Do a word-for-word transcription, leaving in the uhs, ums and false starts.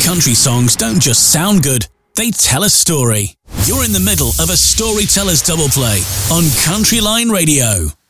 country songs don't just sound good, they tell a story. You're in the middle of a Storytellers Double Play on Country Line Radio.